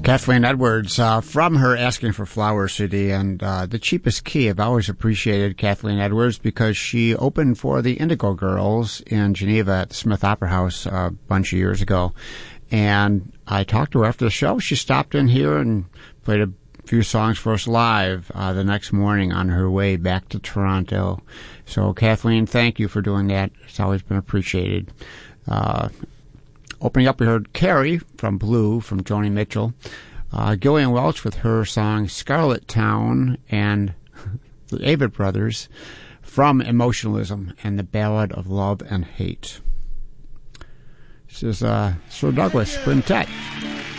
Kathleen Edwards, from her Asking for Flowers CD, and The Cheapest Key. I've always appreciated Kathleen Edwards because she opened for the Indigo Girls in Geneva at the Smith Opera House a bunch of years ago. And I talked to her after the show. She stopped in here and played a few songs for us live the next morning on her way back to Toronto. So, Kathleen, thank you for doing that. It's always been appreciated. Opening up, we heard Carrie from Blue from Joni Mitchell, Gillian Welch with her song Scarlet Town, and the Avett Brothers from Emotionalism and the Ballad of Love and Hate. This is Sir Douglas Quintet.